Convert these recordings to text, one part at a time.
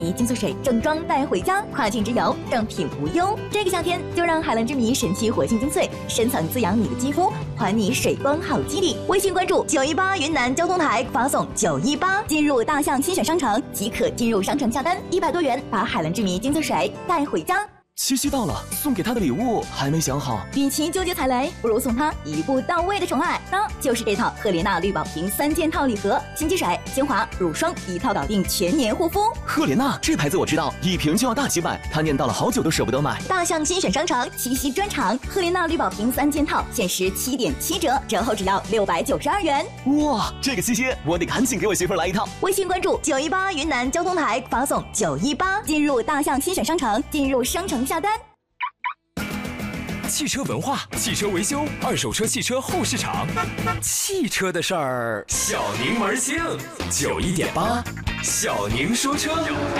精粹水正装带回家，跨境之游，正品无忧。这个夏天就让海蓝之谜神奇活性精粹深层滋养你的肌肤，还你水光好肌理。微信关注918云南交通台，发送918进入大象新选商城即可进入商城下单，100多元把海蓝之谜精粹水带回家。 七夕到了，送给他的礼物还没想好。 与其纠结踩雷，不如送他一步到位的宠爱。那就是这套赫莲娜绿宝瓶3件套礼盒，新机水、精华、乳霜一套搞定全年护肤。 赫莲娜这牌子我知道，一瓶就要大几百，他念叨了好久都舍不得买。 大象新选商城七夕专场，赫莲娜绿宝瓶3件套限时7.7折，折后只要692元。 哇，这个七夕我得赶紧给我媳妇来一套。 微信关注918云南交通台，发送918进入大象新选商城，进入商城下单。 汽车文化、汽车维修、二手车、汽车后市场，汽车的事儿，小宁门清91.8，小宁说车。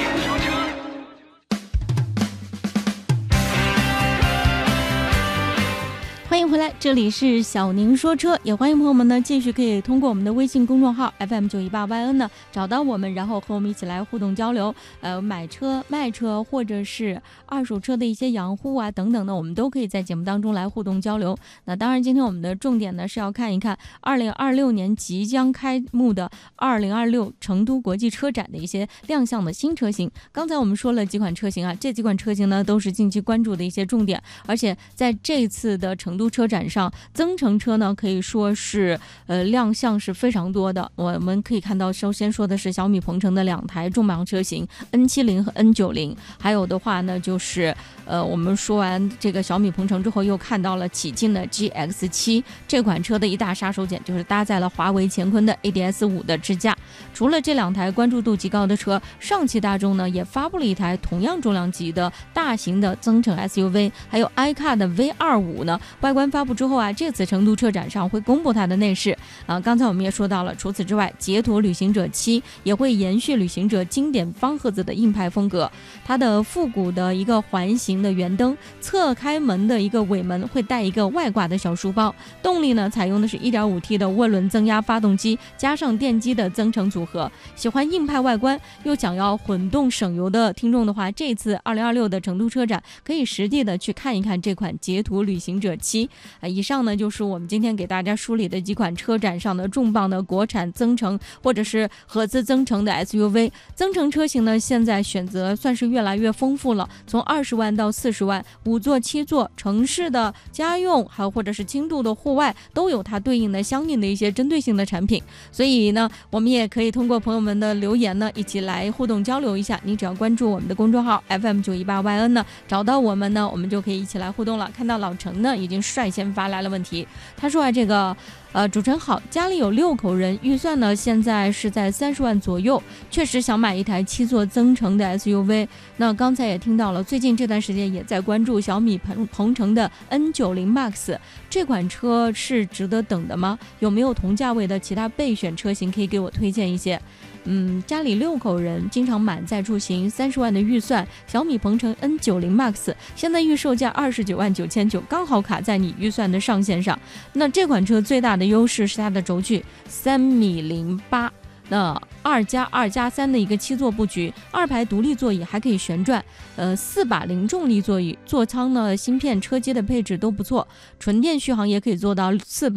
欢迎回来，这里是小宁说车，也欢迎朋友们呢继续可以通过我们的微信公众号 FM918YN 呢找到我们，然后和我们一起来互动交流。买车、卖车或者是二手车的一些养护啊等等的，我们都可以在节目当中来互动交流。那当然，今天我们的重点呢是要看一看2026年即将开幕的2026成都国际车展的一些亮相的新车型。刚才我们说了几款车型啊，这几款车型呢都是近期关注的一些重点，而且在这次的成都车展上，增程车呢可以说是亮相是非常多的。我们可以看到，首先说的是小米鹏程的2台重磅车型 N70 和 N90， 还有的话呢就是我们说完这个小米鹏程之后，又看到了启进的 GX7 这款车的一大杀手锏，就是搭载了华为乾坤的 ADS5 的支架。除了这2台关注度极高的车，上汽大众呢也发布了一台同样重量级的大型的增程 SUV， 还有 iCar 的 V25 呢。外观发布之后啊，这次成都车展上会公布它的内饰刚才我们也说到了，除此之外，捷途旅行者7也会延续旅行者经典方盒子的硬派风格，它的复古的一个环形的圆灯，侧开门的一个尾门会带一个外挂的小书包，动力呢采用的是 1.5T 的涡轮增压发动机加上电机的增程组合。喜欢硬派外观又想要混动省油的听众的话，这次2026的成都车展可以实地的去看一看这款捷途旅行者7。以上呢就是我们今天给大家梳理的几款车展上的重磅的国产增程或者是合资增程的 SUV。 增程车型呢现在选择算是越来越丰富了，从20万到40万，5座7座，城市的家用还有或者是轻度的户外都有它对应的相应的一些针对性的产品。所以呢我们也可以通过朋友们的留言呢一起来互动交流一下，你只要关注我们的公众号 FM918YN 呢找到我们呢，我们就可以一起来互动了。看到老程呢已经率先发来了问题，他说这个主持人好，家里有6口人，预算呢现在是在30万左右，确实想买一台7座增程的 SUV。 那刚才也听到了，最近这段时间也在关注小米鹏程的 N90 Max， 这款车是值得等的吗？有没有同价位的其他备选车型可以给我推荐一些？家里6口人，经常满载出行，30万的预算，小米鹏程 N90 Max 现在预售价29万9千9，刚好卡在你预算的上限上。那这款车最大的优势是它的轴距3.08米，那2+2+3的一个7座布局，2排独立座椅还可以旋转，4把零重力座椅，座舱呢芯片车机的配置都不错，纯电续航也可以做到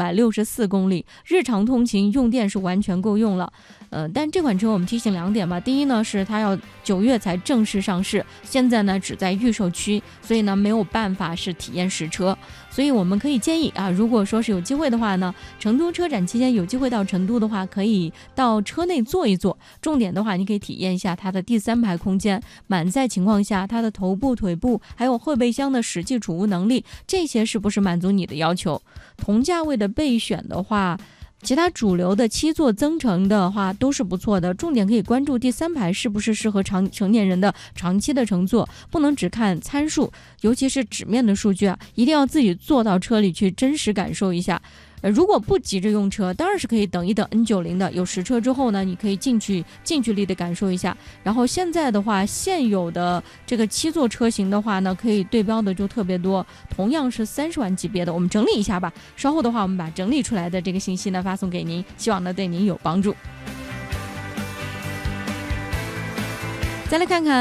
464公里，日常通勤用电是完全够用了。但这款车我们提醒2点吧，第一呢是它要9月才正式上市，现在呢只在预售区，所以呢没有办法是体验实车。所以我们可以建议如果说是有机会的话呢，成都车展期间有机会到成都的话，可以到车内坐一坐，重点的话你可以体验一下它的第3排空间，满载情况下它的头部、腿部还有后备箱的实际储物能力，这些是不是满足你的要求？同价位的备选的话，其他主流的7座增程的话都是不错的，重点可以关注第3排是不是适合成年人的长期的乘坐，不能只看参数，尤其是纸面的数据一定要自己坐到车里去真实感受一下。如果不急着用车，当然是可以等一等 N90 的，有实车之后呢，你可以近距离的感受一下。然后现在的话，现有的这个7座车型的话呢，可以对标的就特别多，同样是30万级别的，我们整理一下吧。稍后的话，我们把整理出来的这个信息呢发送给您，希望呢对您有帮助。再来看看